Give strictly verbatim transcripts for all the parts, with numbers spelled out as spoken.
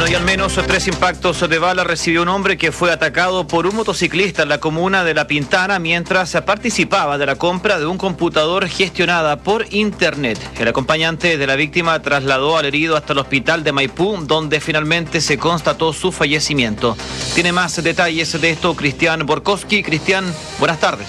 Bueno, y al menos tres impactos de bala recibió un hombre que fue atacado por un motociclista en la comuna de La Pintana mientras participaba de la compra de un computador gestionada por internet. El acompañante de la víctima trasladó al herido hasta el hospital de Maipú, donde finalmente se constató su fallecimiento. Tiene más detalles de esto Cristian Borkowski. Cristian, buenas tardes.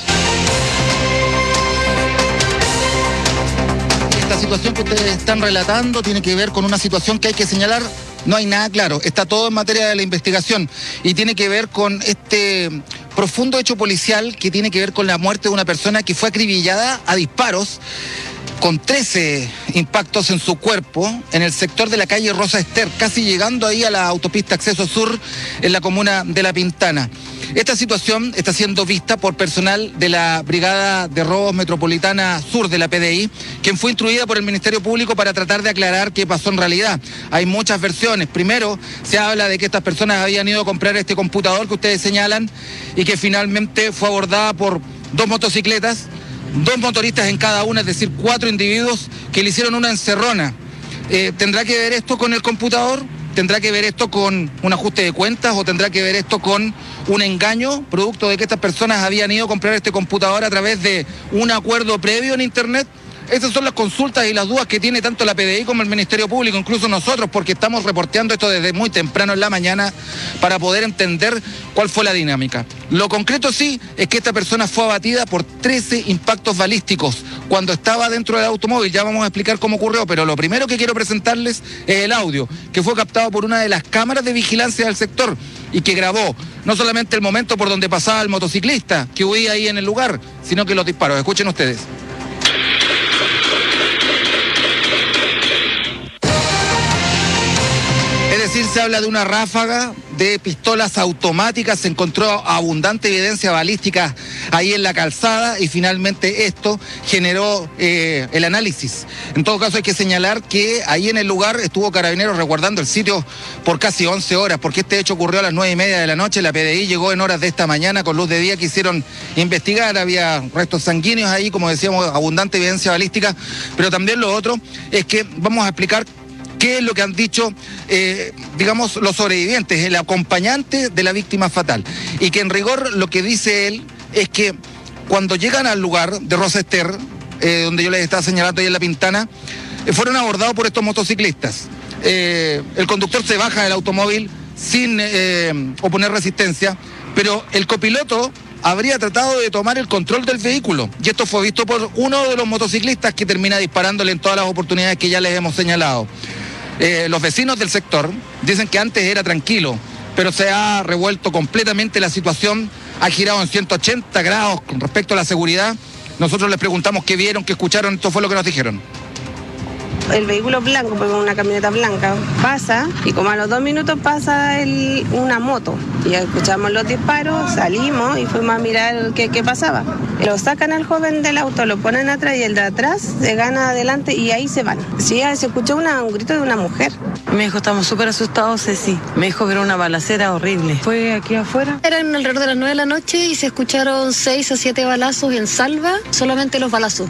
Esta situación que ustedes están relatando tiene que ver con una situación que hay que señalar. No hay nada claro, está todo en materia de la investigación y tiene que ver con este profundo hecho policial que tiene que ver con la muerte de una persona que fue acribillada a disparos con trece impactos en su cuerpo en el sector de la calle Rosa Ester, casi llegando ahí a la autopista Acceso Sur en la comuna de La Pintana. Esta situación está siendo vista por personal de la Brigada de Robos Metropolitana Sur de la P D I, quien fue instruida por el Ministerio Público para tratar de aclarar qué pasó en realidad. Hay muchas versiones. Primero, se habla de que estas personas habían ido a comprar este computador que ustedes señalan y que finalmente fue abordada por dos motocicletas, dos motoristas en cada una, es decir, cuatro individuos que le hicieron una encerrona. Eh, ¿Tendrá que ver esto con el computador? ¿Tendrá que ver esto con un ajuste de cuentas o tendrá que ver esto con un engaño producto de que estas personas habían ido a comprar este computador a través de un acuerdo previo en internet? Esas son las consultas y las dudas que tiene tanto la P D I como el Ministerio Público, incluso nosotros, porque estamos reporteando esto desde muy temprano en la mañana para poder entender cuál fue la dinámica. Lo concreto sí es que esta persona fue abatida por trece impactos balísticos cuando estaba dentro del automóvil. Ya vamos a explicar cómo ocurrió, pero lo primero que quiero presentarles es el audio, que fue captado por una de las cámaras de vigilancia del sector y que grabó no solamente el momento por donde pasaba el motociclista que huía ahí en el lugar, sino que los disparos. Escuchen ustedes. Es decir, se habla de una ráfaga de pistolas automáticas, se encontró abundante evidencia balística ahí en la calzada y finalmente esto generó eh, el análisis. En todo caso hay que señalar que ahí en el lugar estuvo Carabineros resguardando el sitio por casi once horas, porque este hecho ocurrió a las nueve y media de la noche, la P D I llegó en horas de esta mañana con luz de día, quisieron investigar, había restos sanguíneos ahí, como decíamos, abundante evidencia balística, pero también lo otro es que vamos a explicar qué es lo que han dicho, eh, digamos, los sobrevivientes, el acompañante de la víctima fatal. Y que en rigor lo que dice él es que cuando llegan al lugar de Rosa Ester, eh, donde yo les estaba señalando ahí en La Pintana, eh, fueron abordados por estos motociclistas. Eh, el conductor se baja del automóvil sin eh, oponer resistencia, pero el copiloto habría tratado de tomar el control del vehículo. Y esto fue visto por uno de los motociclistas que termina disparándole en todas las oportunidades que ya les hemos señalado. Eh, los vecinos del sector dicen que antes era tranquilo, pero se ha revuelto completamente la situación, ha girado en ciento ochenta grados con respecto a la seguridad. Nosotros les preguntamos qué vieron, qué escucharon, esto fue lo que nos dijeron. El vehículo blanco, porque una camioneta blanca, pasa y como a los dos minutos pasa el, una moto. Y escuchamos los disparos, salimos y fuimos a mirar qué, qué pasaba. Lo sacan al joven del auto, lo ponen atrás y el de atrás se gana adelante y ahí se van. Sí, se escuchó una, un grito de una mujer. Me dijo, estamos súper asustados, sí. Me dijo que era una balacera horrible. ¿Fue aquí afuera? Eran alrededor de las nueve de la noche y se escucharon seis a siete balazos en Salva, solamente los balazos.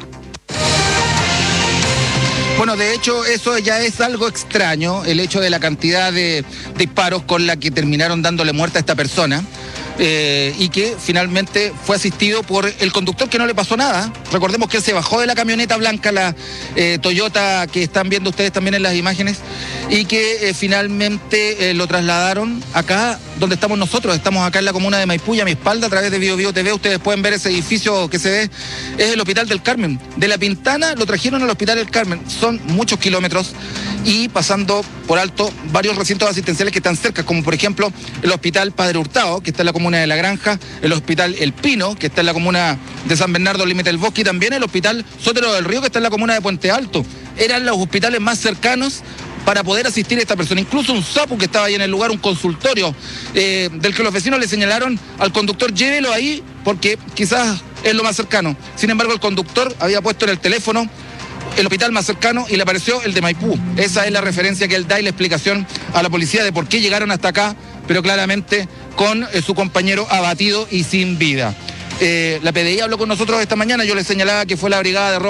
Bueno, de hecho, eso ya es algo extraño, el hecho de la cantidad de disparos con la que terminaron dándole muerte a esta persona. Eh, y que finalmente fue asistido por el conductor, que no le pasó nada. Recordemos que él se bajó de la camioneta blanca, la eh, Toyota que están viendo ustedes también en las imágenes, y que eh, finalmente eh, lo trasladaron acá donde estamos nosotros. Estamos acá en la comuna de Maipú, y a mi espalda, a través de Bio Bio T V, ustedes pueden ver ese edificio que se ve, es el Hospital del Carmen. De La Pintana lo trajeron al Hospital del Carmen, son muchos kilómetros y pasando por alto varios recintos asistenciales que están cerca, como por ejemplo el Hospital Padre Hurtado, que está en la comuna de La Granja, el Hospital El Pino, que está en la comuna de San Bernardo, límite del Bosque, y también el Hospital Sotero del Río, que está en la comuna de Puente Alto. Eran los hospitales más cercanos para poder asistir a esta persona. Incluso un SAPU que estaba ahí en el lugar, un consultorio, eh, del que los vecinos le señalaron al conductor, llévelo ahí porque quizás es lo más cercano. Sin embargo, el conductor había puesto en el teléfono el hospital más cercano y le apareció el de Maipú. Esa es la referencia que él da y la explicación a la policía de por qué llegaron hasta acá, pero claramente con eh, su compañero abatido y sin vida. Eh, la P D I habló con nosotros esta mañana, yo les señalaba que fue la brigada de robo